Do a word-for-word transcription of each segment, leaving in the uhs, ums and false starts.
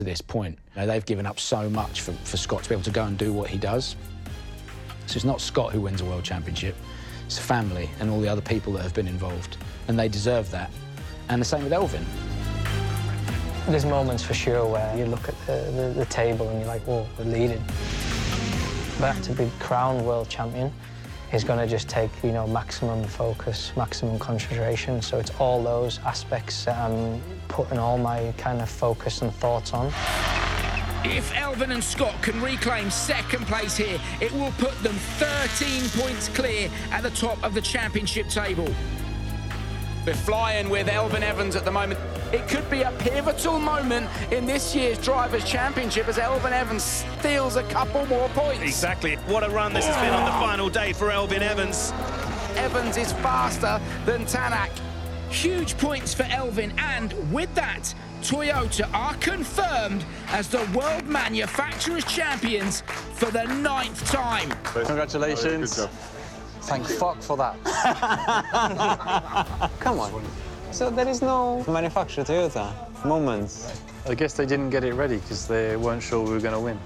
to this point. You know, they've given up so much for, for Scott to be able to go and do what he does. So it's not Scott who wins a World Championship, it's the family and all the other people that have been involved, and they deserve that. And the same with Elfyn. There's moments for sure where you look at the, the, the table and you're like, whoa, we're leading. But to be crowned world champion is going to just take, you know, maximum focus, maximum concentration. So it's all those aspects that I'm putting all my kind of focus and thoughts on. If Elfyn and Scott can reclaim second place here, it will put them thirteen points clear at the top of the championship table. We're flying with Elfyn Evans at the moment. It could be a pivotal moment in this year's Drivers' Championship as Elfyn Evans steals a couple more points. Exactly. What a run this has been on the final day for Elfyn Evans. Evans is faster than Tanak. Huge points for Elfyn, and with that, Toyota are confirmed as the World Manufacturers' Champions for the ninth time. Congratulations. Good job. Thank fuck for that. Come on. So there is no manufacturer Toyota moments. I guess they didn't get it ready because they weren't sure we were going to win.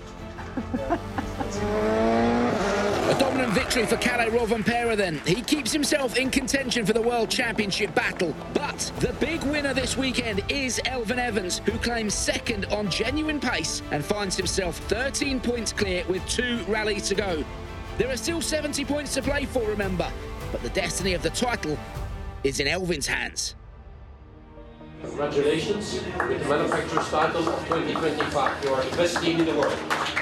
A dominant victory for Kalle Rovanperä then. He keeps himself in contention for the World Championship battle. But the big winner this weekend is Elfyn Evans, who claims second on genuine pace and finds himself thirteen points clear with two rallies to go. There are still seventy points to play for, remember, but the destiny of the title is in Elfyn's hands. Congratulations with the manufacturer's title of twenty twenty-five. You are the best team in the world.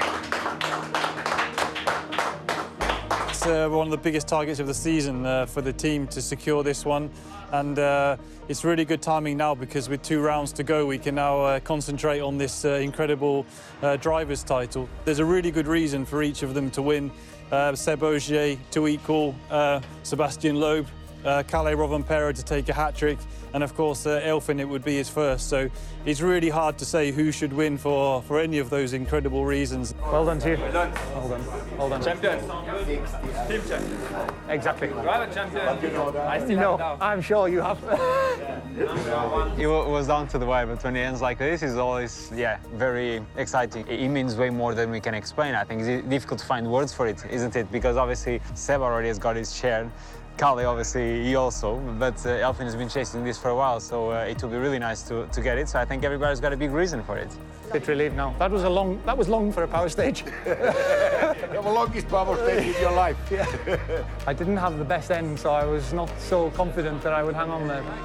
It's uh, one of the biggest targets of the season uh, for the team to secure this one, and uh, it's really good timing now because with two rounds to go we can now uh, concentrate on this uh, incredible uh, driver's title. There's a really good reason for each of them to win. Uh, Seb Ogier to equal uh, Sebastian Loeb, uh, Kalle Rovanperä to take a hat-trick, and of course uh, Elfyn, it would be his first. So it's really hard to say who should win for, for any of those incredible reasons. Well done to you. Well done. Well done. Well done. Champion. Team champion. Exactly. Driver champion. I still no, have now. I'm sure you have. It was down to the wire, but when it ends like this, it's always, yeah, very exciting. It means way more than we can explain. I think it's difficult to find words for it, isn't it? Because obviously Seb already has got his share. Kalle, obviously, he also, but uh, Elfyn has been chasing this for a while, so uh, it will be really nice to, to get it. So I think everybody's got a big reason for it. Bit relieved now. That was a long. That was long for a power stage. The longest power stage of your life. Yeah. I didn't have the best end, so I was not so confident that I would hang on there.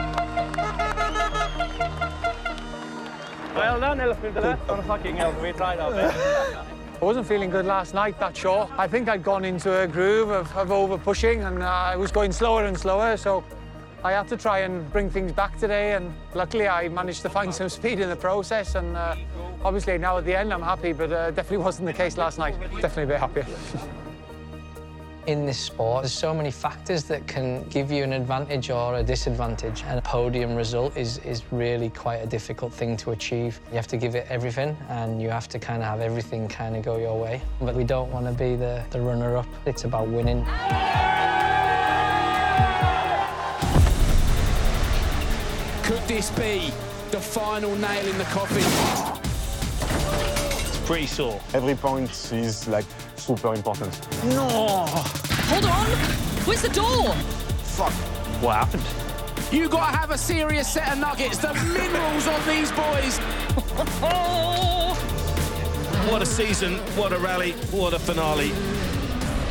Well done, Elfyn. The last one fucking Elfyn. We tried our best. I wasn't feeling good last night, that's sure. I think I'd gone into a groove of, of over-pushing, and uh, I was going slower and slower, so I had to try and bring things back today, and luckily I managed to find some speed in the process, and uh, obviously now at the end I'm happy, but uh, definitely wasn't the case last night. Definitely a bit happier. In this sport, there's so many factors that can give you an advantage or a disadvantage, and a podium result is, is really quite a difficult thing to achieve. You have to give it everything, and you have to kind of have everything kind of go your way. But we don't want to be the, the runner-up. It's about winning. Could this be the final nail in the coffin? It's pretty sore. Every point is like super important. No! Hold on! Where's the door? Fuck. What happened? You gotta have a serious set of nuggets. The minerals on these boys. What a season, what a rally, what a finale.